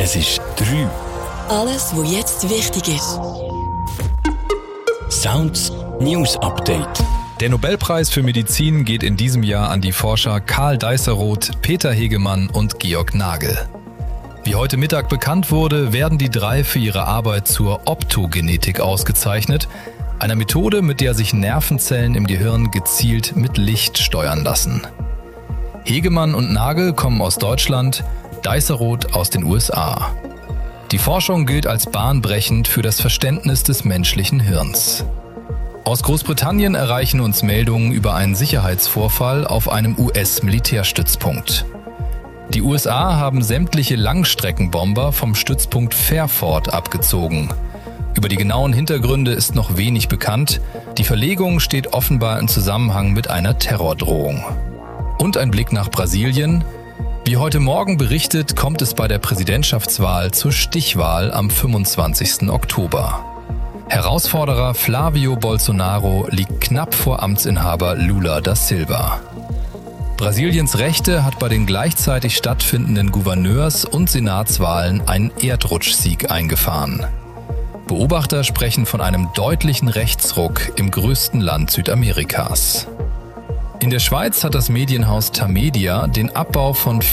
Es ist 3. Alles, was jetzt wichtig ist. Sounds News Update. Der Nobelpreis für Medizin geht in diesem Jahr an die Forscher Karl Deisseroth, Peter Hegemann und Georg Nagel. Wie heute Mittag bekannt wurde, werden die drei für ihre Arbeit zur Optogenetik ausgezeichnet, einer Methode, mit der sich Nervenzellen im Gehirn gezielt mit Licht steuern lassen. Hegemann und Nagel kommen aus Deutschland, Deisseroth aus den USA. Die Forschung gilt als bahnbrechend für das Verständnis des menschlichen Hirns. Aus Großbritannien erreichen uns Meldungen über einen Sicherheitsvorfall auf einem US-Militärstützpunkt. Die USA haben sämtliche Langstreckenbomber vom Stützpunkt Fairford abgezogen. Über die genauen Hintergründe ist noch wenig bekannt. Die Verlegung steht offenbar im Zusammenhang mit einer Terrordrohung. Und ein Blick nach Brasilien. Wie heute Morgen berichtet, kommt es bei der Präsidentschaftswahl zur Stichwahl am 25. Oktober. Herausforderer Flavio Bolsonaro liegt knapp vor Amtsinhaber Lula da Silva. Brasiliens Rechte hat bei den gleichzeitig stattfindenden Gouverneurs- und Senatswahlen einen Erdrutschsieg eingefahren. Beobachter sprechen von einem deutlichen Rechtsruck im größten Land Südamerikas. In der Schweiz hat das Medienhaus Tamedia den Abbau von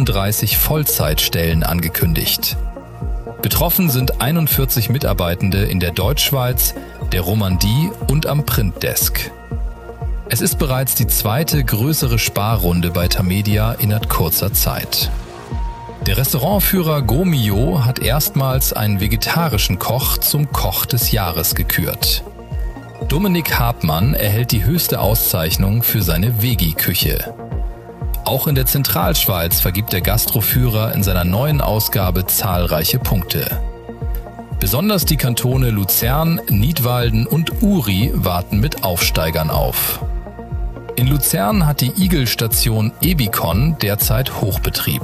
34 Vollzeitstellen angekündigt. Betroffen sind 41 Mitarbeitende in der Deutschschweiz, der Romandie und am Printdesk. Es ist bereits die zweite größere Sparrunde bei Tamedia innerhalb kurzer Zeit. Der Restaurantführer Gomio hat erstmals einen vegetarischen Koch zum Koch des Jahres gekürt. Dominik Habmann erhält die höchste Auszeichnung für seine Vegi-Küche. Auch in der Zentralschweiz vergibt der Gastroführer in seiner neuen Ausgabe zahlreiche Punkte. Besonders die Kantone Luzern, Nidwalden und Uri warten mit Aufsteigern auf. In Luzern hat die Igelstation Ebikon derzeit Hochbetrieb.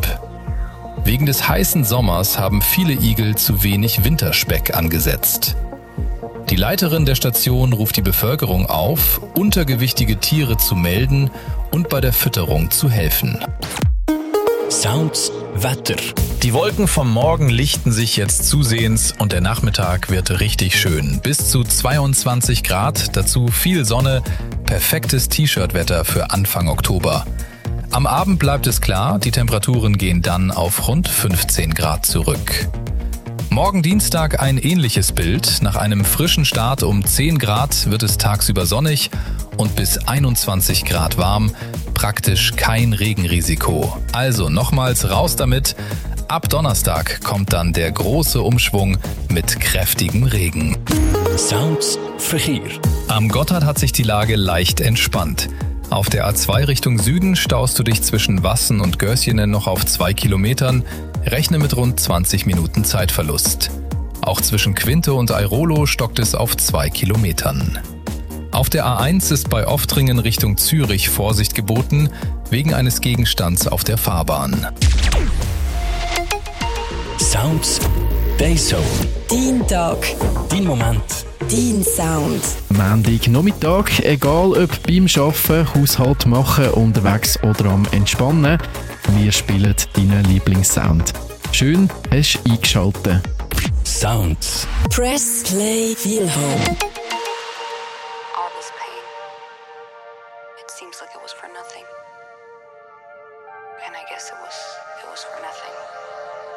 Wegen des heißen Sommers haben viele Igel zu wenig Winterspeck angesetzt. Die Leiterin der Station ruft die Bevölkerung auf, untergewichtige Tiere zu melden und bei der Fütterung zu helfen. Sounds Wetter. Die Wolken vom Morgen lichten sich jetzt zusehends und der Nachmittag wird richtig schön. Bis zu 22 Grad, dazu viel Sonne, perfektes T-Shirt-Wetter für Anfang Oktober. Am Abend bleibt es klar, die Temperaturen gehen dann auf rund 15 Grad zurück. Morgen Dienstag ein ähnliches Bild. Nach einem frischen Start um 10 Grad wird es tagsüber sonnig und bis 21 Grad warm. Praktisch kein Regenrisiko. Also nochmals raus damit. Ab Donnerstag kommt dann der große Umschwung mit kräftigem Regen. Sounds Verkehr. Am Gotthard hat sich die Lage leicht entspannt. Auf der A2 Richtung Süden staust du dich zwischen Wassen und Gößjenen noch auf 2 Kilometern. Rechne mit rund 20 Minuten Zeitverlust. Auch zwischen Quinte und Airolo stockt es auf 2 Kilometern. Auf der A1 ist bei Oftringen Richtung Zürich Vorsicht geboten, wegen eines Gegenstands auf der Fahrbahn. Sounds Dayzone. Dein Tag. Dein Moment. Dein Sound. Montagnachmittag, egal ob beim Arbeiten, Haushalt machen, unterwegs oder am Entspannen, wir spielen deinen Lieblingssound. Schön, hast du eingeschaltet. Sounds. Press Play Feel Home. All this pain, it seems like it was for nothing. And I guess it was for nothing.